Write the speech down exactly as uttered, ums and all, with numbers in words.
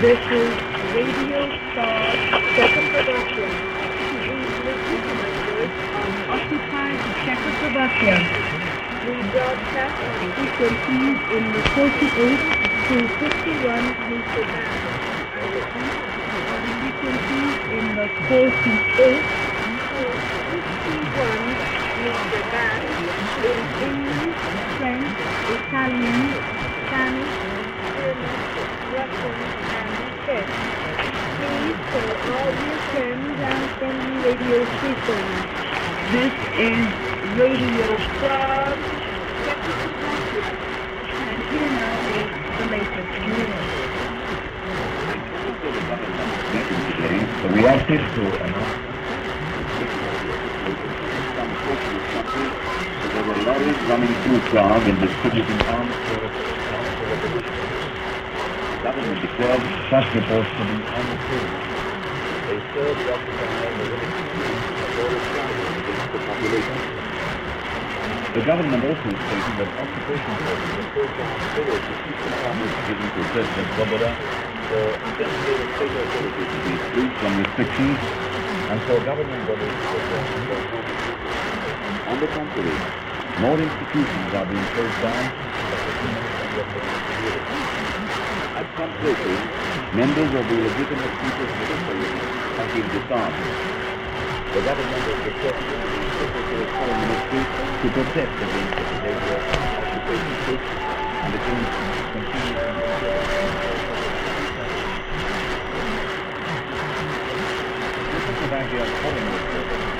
This is Radio Star Czechoslovakia. We listen to my voice on occupied Czechoslovakia. We broadcast on frequencies in the forty-eight to fifty-one meter band. I repeat, on frequencies in the forty-eight to fifty-one meter band in English, French, Italian, Spanish, German, Russian, and Czech. Please tell all your friends and friendly radio stations. This is Radio Star Czechoslovakia. And here now is the latest news. The reacted to another. There were lorries running through Prague and distributing arms for the government declared such reports to be untrue. They serve the occupying the against the population. The government also stated that occupation forces were so considered to keep the powers given to President Svoboda for investigative state authorities to be freed from restrictions and for government bodies to address their duties. On the contrary, more institutions are being closed down. At some places, members of the legitimate people's military have been disarmed. The government has requested the Secretary of Foreign Ministry to protest against the behavior of occupation troops and against continuing Czechoslovakia's foreign